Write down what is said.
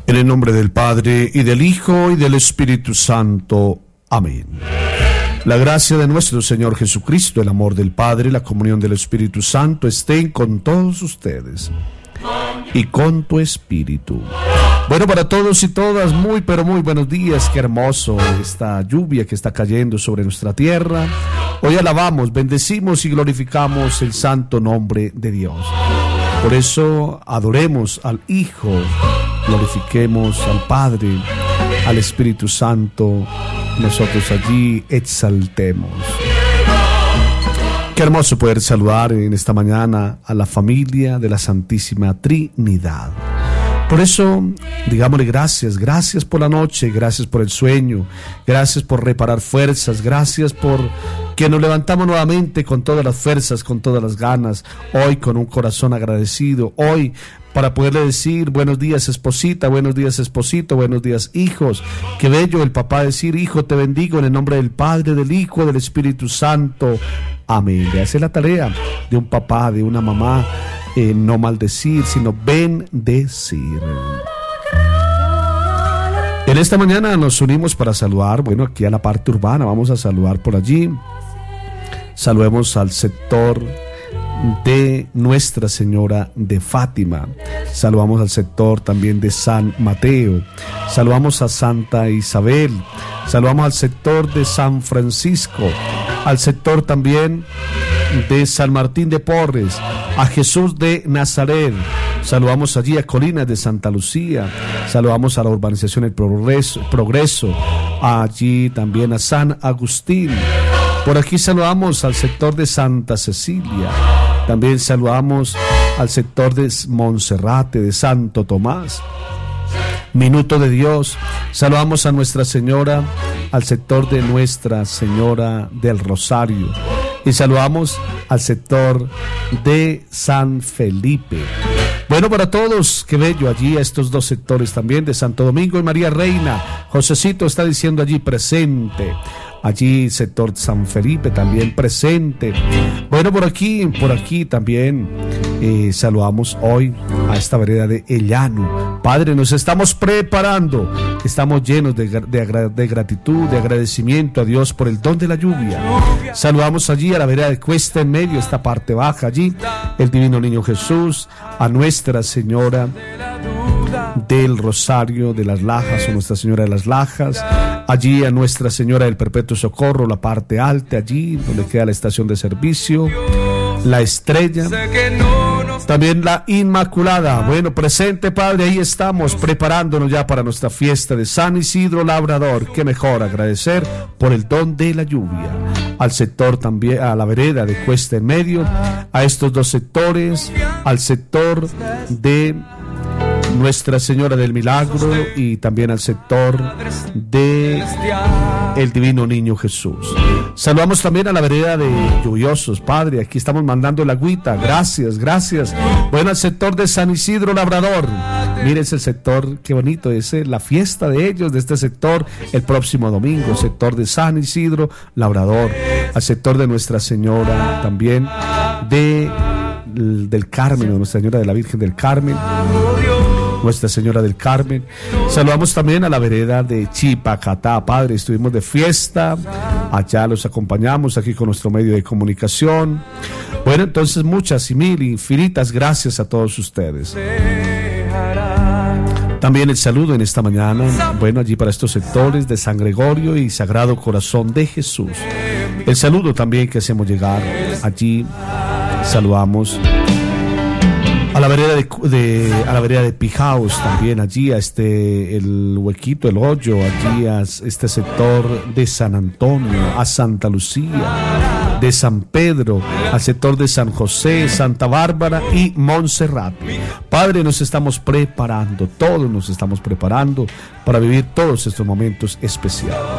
En el nombre del Padre, y del Hijo, y del Espíritu Santo. Amén. La gracia de nuestro Señor Jesucristo, el amor del Padre, la comunión del Espíritu Santo estén con todos ustedes y con tu espíritu. Bueno, para todos y todas, muy pero muy buenos días. Qué hermoso esta lluvia que está cayendo sobre nuestra tierra. Hoy alabamos, bendecimos y glorificamos el santo nombre de Dios. Por eso adoremos al Hijo, glorifiquemos al Padre, al Espíritu Santo. Nosotros allí exaltemos. Qué hermoso poder saludar en esta mañana a la familia de la Santísima Trinidad. Por eso, digámosle gracias por la noche, gracias por el sueño, gracias por reparar fuerzas, gracias por que nos levantamos nuevamente con todas las fuerzas, con todas las ganas, hoy con un corazón agradecido, hoy para poderle decir buenos días esposita, buenos días esposito, buenos días hijos. Qué bello el papá decir: hijo, te bendigo en el nombre del Padre, del Hijo, del Espíritu Santo. Amén. Le hace la tarea de un papá, de una mamá, no maldecir, sino bendecir. En esta mañana nos unimos para saludar, bueno, aquí a la parte urbana, vamos a saludar por allí. Saludemos al sector de Nuestra Señora de Fátima, saludamos al sector también de San Mateo, saludamos a Santa Isabel, saludamos al sector de San Francisco, al sector también de San Martín de Porres, a Jesús de Nazaret, saludamos allí a Colinas de Santa Lucía, saludamos a la urbanización El Progreso, allí también a San Agustín. Por aquí saludamos al sector de Santa Cecilia, también saludamos al sector de Monserrate, de Santo Tomás, Minuto de Dios, saludamos a Nuestra Señora, al sector de Nuestra Señora del Rosario, y saludamos al sector de San Felipe. Bueno, para todos, qué bello allí a estos dos sectores también de Santo Domingo y María Reina. Josecito está diciendo allí presente. Allí sector San Felipe también presente. Bueno, por aquí también saludamos hoy a esta vereda de El Llano. Padre, nos estamos preparando, estamos llenos de gratitud, de agradecimiento a Dios por el don de la lluvia. Saludamos allí a la vereda de Cuesta en Medio, esta parte baja allí, el Divino Niño Jesús, a Nuestra Señora del Rosario de las Lajas o Nuestra Señora de las Lajas, allí a Nuestra Señora del Perpetuo Socorro, la parte alta, allí donde queda la estación de servicio, la Estrella, también la Inmaculada. Bueno, presente, Padre, ahí estamos preparándonos ya para nuestra fiesta de San Isidro Labrador. Qué mejor agradecer por el don de la lluvia. Al sector también, a la vereda de Cuesta en Medio, a estos dos sectores, al sector de Nuestra Señora del Milagro y también al sector de el Divino Niño Jesús. Saludamos también a la vereda de Lluviosos, Padre, aquí estamos mandando el agüita, gracias. Bueno, al sector de San Isidro Labrador, miren ese sector, qué bonito es la fiesta de ellos, de este sector, el próximo domingo, sector de San Isidro Labrador, al sector de Nuestra Señora también del Carmen, Nuestra Señora de la Virgen del Carmen, Nuestra Señora del Carmen. Saludamos también a la vereda de Chipacatá, Padre, estuvimos de fiesta, allá los acompañamos aquí con nuestro medio de comunicación. Bueno, entonces muchas y mil infinitas gracias a todos ustedes. También el saludo en esta mañana, bueno, allí para estos sectores de San Gregorio y Sagrado Corazón de Jesús. El saludo también que hacemos llegar allí, saludamos a la vereda de Pijaos, también allí a el huequito, el hoyo, allí a este sector de San Antonio, a Santa Lucía, de San Pedro, al sector de San José, Santa Bárbara y Monserrate. Padre, nos estamos preparando, todos nos estamos preparando para vivir todos estos momentos especiales.